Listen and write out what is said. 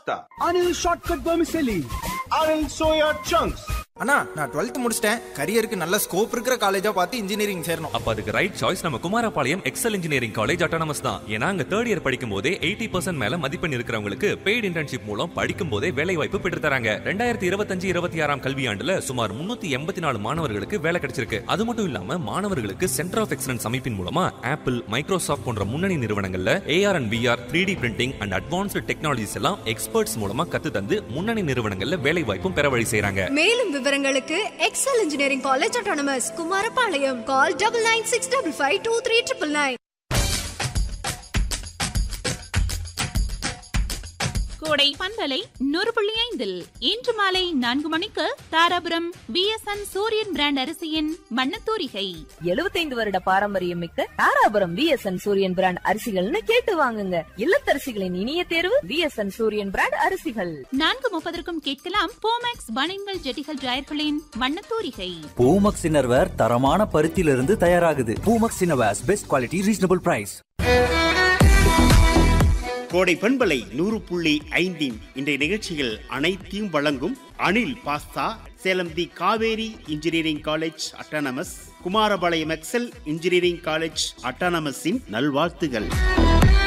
pasta, Anil Shortcut Vermicelli, Anil soya chunks. அண்ணா நான் 12th முடிச்சிட்டேன். கரியருக்கு நல்ல ஸ்கோப் இருக்கிற காலேஜா பார்த்து இன்ஜினியரிங் சேரணும். அப்ப அதுக்கு ரைட் சாய்ஸ் நம்ம Kumarapalayam XL engineering college autonomous தான். ஏன்னா அங்க தேர்ட் இயர் படிக்கும் போதே 80% மேல மதிப்பெண் இருக்கிறவங்களுக்கு பெய்டு இன்டர்ன்ஷிப் மூலம் படிக்கும் போதே வேலை வாய்ப்பு பெற்று தராங்க. 2025-26 கல்வியாண்டுல சுமார் 384 மாணவர்களுக்கு வேலை கிடைச்சிருக்கு. அது மட்டும் இல்லாம மாணவர்களுக்கு சென்டர் ஆஃப் எக்ஸலன்ஸ் அமைப்பின் மூலமா ஆப்பிள், மைக்ரோசாஃப்ட் போன்ற முன்னணி நிறுவனங்கள்ல AR and VR 3D printing and advanced technologies எல்லாம் எக்ஸ்பர்ட்ஸ் மூலமா கத்து தந்து முன்னணி நிறுவனங்கள்ல வேலை வாய்ப்பும் பெற வழி செய்றாங்க. மேலும் விவரங்களுக்கு XL engineering college autonomous Kumarapalayam. கால் 9965523999. கோடை பண்பலை 100.5 இன்று மாலை 4 மணிக்கு தாராபுரம் BSN சூரியன் பிராண்ட் அரிசியின் மண்ணத்தூரிகை. 75 வருட பாரம்பரியம் மிக்க தாராபுரம் BSN சூரியன் பிராண்ட் அரிசிகள்னு கேட்டு வாங்குங்க. இல்லத்தரசிகளின் இனிய தேர்வு BSN சூரியன் பிராண்ட் அரிசிகள். 4:30 கேட்கலாம் போமேக்ஸ் பனியன்கள் ஜெட்டிகள் டிரையர்களின் மண்ணத்தூரிகை. பூமக்ஸ் இன்னர்வேர் தரமான பருத்தியிலிருந்து தயாராகுது. Poomex innerwears best quality reasonable price. கோடை பண்பலை 100.5 இன்றைய நிகழ்ச்சியில் அனைத்தையும் வழங்கும் அனில் பாஸ்தா, சேலம் தி Kaveri engineering college autonomous, Kumarapalayam XL engineering college அட்டானமஸின் நல்வாழ்த்துகள்.